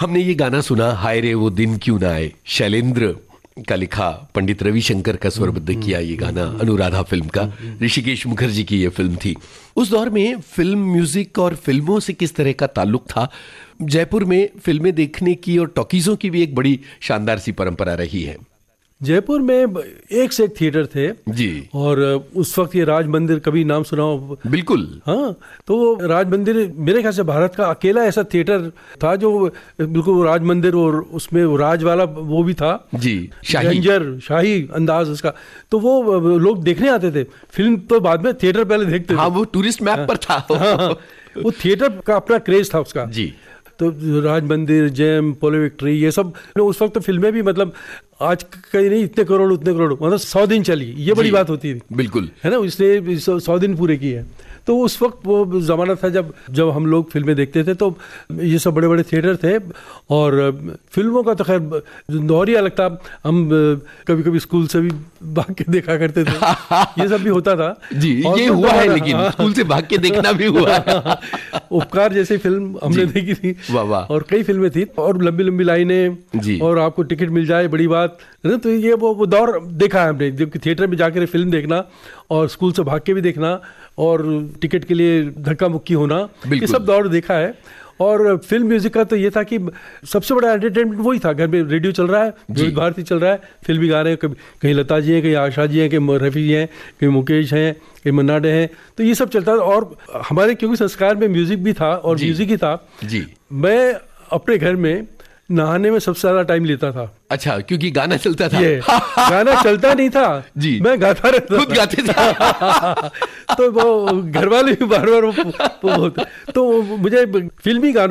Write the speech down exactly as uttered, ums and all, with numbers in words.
हमने ये गाना सुना, हाय रे वो दिन क्यों ना आए, शैलेंद्र का लिखा, पंडित रविशंकर का स्वरबद्ध किया ये गाना, अनुराधा फिल्म का, ऋषिकेश मुखर्जी की ये फिल्म थी। उस दौर में फिल्म म्यूजिक और फिल्मों से किस तरह का ताल्लुक था? जयपुर में फिल्में देखने की और टॉकीज़ों की भी एक बड़ी शानदार सी परंपरा रही है। जयपुर में एक से एक थिएटर थे जी, और उस वक्त ये राज मंदिर, कभी नाम सुना हो? बिल्कुल। हाँ, तो राज मंदिर मेरे ख्याल से भारत का अकेला ऐसा थिएटर था जो बिल्कुल राज मंदिर, और उसमें वो राज वाला वो भी था जी, शाही रंजर, शाही अंदाज उसका, तो वो लोग देखने आते थे। फिल्म तो बाद में, थिएटर पहले देखते थे। हाँ, वो टूरिस्ट मैप पर था। हाँ, वो थिएटर का अपना क्रेज था उसका जी। तो राज मंदिर, जेम, पोलो विक्ट्री, ये सब उस वक्त तो फिल्में भी मतलब आज कहीं नहीं, इतने करोड़ उतने करोड़, मतलब सौ दिन चली, ये बड़ी बात होती थी, बिल्कुल, है ना, इसलिए सौ दिन पूरे किए। तो उस वक्त वो ज़माना था जब जब हम लोग फिल्में देखते थे, तो ये सब बड़े बड़े थिएटर थे, और फिल्मों का तो खैर दौर ही अलग था। हम कभी कभी स्कूल से भी भाग के देखा करते थे, ये सब भी होता था जी। ये हुआ है, लेकिन स्कूल से भाग के देखना भी हुआ है। उपकार जैसी फिल्म हमने देखी थी, वाह वाह, और कई फिल्में थी, और लंबी लंबी लाइनें, और आपको टिकट मिल जाए, बड़ी बात है ना। तो ये वो वो दौर देखा है हमने, जबकि थिएटर में जाकर फिल्म देखना और स्कूल से भाग के भी देखना और टिकट के लिए धक्का मुक्की होना, ये सब दौर देखा है। और फिल्म म्यूजिक का तो ये था कि सबसे बड़ा एंटरटेनमेंट वही था, घर में रेडियो चल रहा है, विविध भारती चल रहा है, फिल्मी गा रहे हैं, कभी कहीं लता जी हैं, कहीं आशा जी हैं, कहीं रफ़ी जी हैं, कहीं मुकेश हैं, कहीं मन्ना डे हैं, तो ये सब चलता था। और हमारे क्योंकि संस्कार में म्यूजिक भी था और म्यूजिक ही था जी। मैं अपने घर में नहाने में सबसे ज्यादा टाइम लेता था। अच्छा, क्योंकि गाना चलता था। ये गाना चलता नहीं था जी, मैं गाता रहता, खुद गाते था। तो वो घर वाले भी बार बार वो, वो, तो मुझे फिल्मी गानों